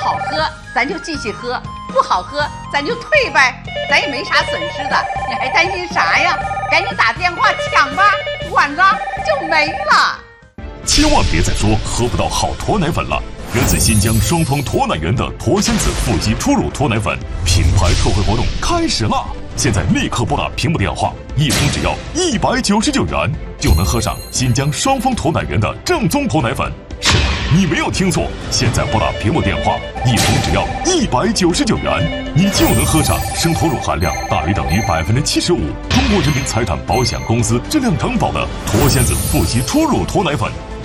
好喝，咱就继续喝；不好喝，咱就退呗，咱也没啥损失的，你还担心啥呀？赶紧打电话抢吧，晚了就没了。 千万别再说喝不到好驼奶粉了。源自新疆双峰驼奶源的驼仙子富硒初乳驼奶粉品牌特惠活动开始啦！现在立刻拨打屏幕电话，一瓶只要199元，就能喝上新疆双峰驼奶源的正宗驼奶粉。是的，你没有听错，现在拨打屏幕电话，一瓶只要199元，你就能喝上生驼乳含量大于等于75%，中国人民财产保险公司质量承保的驼仙子富硒初乳驼奶粉。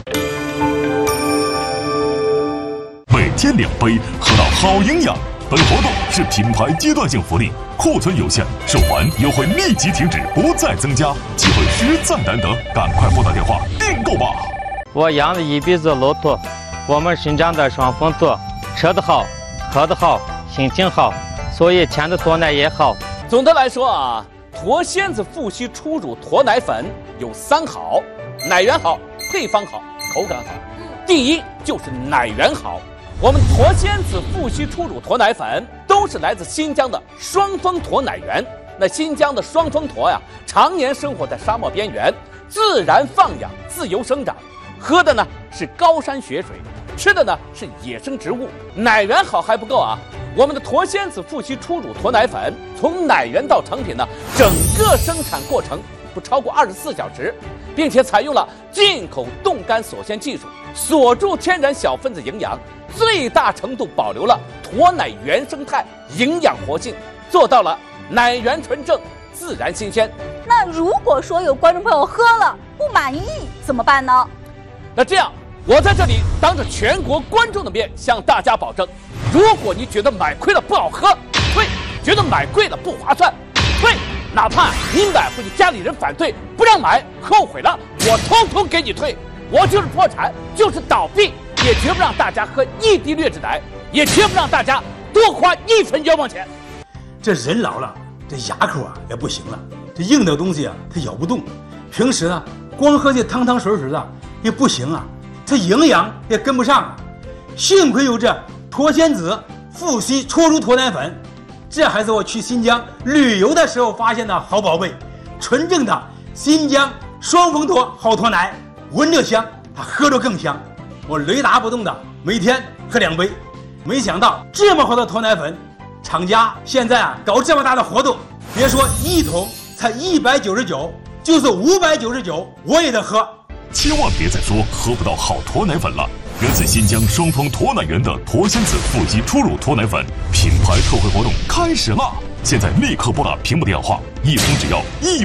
每天2杯，喝到好营养。本活动是品牌阶段性福利，库存有限，售完优惠立即停止，不再增加，机会实在难得，赶快拨打电话订购吧。 我养了一辈子骆驼，我们生长在双峰座，吃得好，喝得好，心情好，所以牵的驼奶也好。 总的来说啊，驼仙子富硒初乳驼奶粉有3好：奶源好，配方好，口感好。第一就是奶源好。我们驼仙子富硒初乳驼奶粉都是来自新疆的双峰驼奶源。那新疆的双峰驼呀，常年生活在沙漠边缘，自然放养，自由生长，喝的呢是高山雪水，吃的呢是野生植物。奶源好还不够啊，我们的驼仙子富硒初乳驼奶粉从奶源到成品呢，整个生产过程不超过24小时，并且采用了进口冻干锁鲜技术，锁住天然小分子营养，最大程度保留了驼奶原生态营养活性，做到了奶源纯正、自然新鲜。 那如果说有观众朋友喝了不满意怎么办呢？ 那这样，我在这里当着全国观众的面向大家保证，如果你觉得买亏了不好喝，退；觉得买贵了不划算，退。哪怕你买回去家里人反对不让买，后悔了，我统统给你退。我就是破产，就是倒闭，也绝不让大家喝1滴劣质奶，也绝不让大家多花1分冤枉钱。 这人老了，这牙口啊也不行了，这硬的东西啊它咬不动，平时呢光喝这汤汤水水的也不行啊，这营养也跟不上啊。幸亏有这驼仙子富硒初乳驼奶粉，这还是我去新疆旅游的时候发现的好宝贝，纯正的新疆双峰驼好驼奶，闻着香，它喝着更香。我雷打不动的每天喝2杯，没想到这么好的驼奶粉，厂家现在啊搞这么大的活动，别说1桶才199，就是599我也得喝。 千万别再说喝不到好驼奶粉了。源自新疆双峰驼奶源的驼仙子富硒初乳驼奶粉品牌特惠活动开始啦！现在立刻拨打屏幕电话，一瓶只要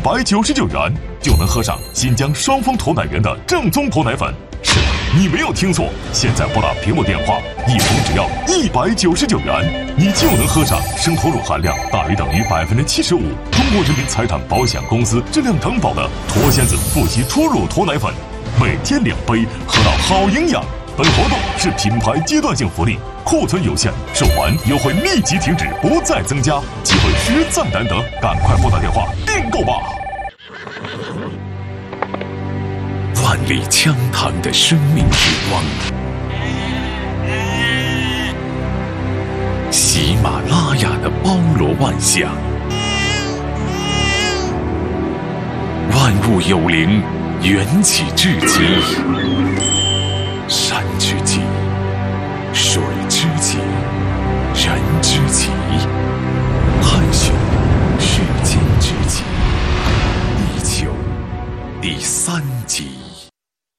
199元，就能喝上新疆双峰驼奶源的正宗驼奶粉。是的，你没有听错，现在拨打屏幕电话，一瓶只要199元，你就能喝上生驼乳含量大于等于75%，中国人民财产保险公司质量承保的驼仙子富硒初乳驼奶粉，每天2杯，喝到好营养。本活动是品牌阶段性福利，库存有限，售完优惠立即停止，不再增加，机会实在难得，赶快拨打电话订购吧。 万里江塘的生命之光，喜马拉雅的包罗万象，万物有灵，缘起至极。山之极，水之极，人之极，探寻世间之极，地球第3极。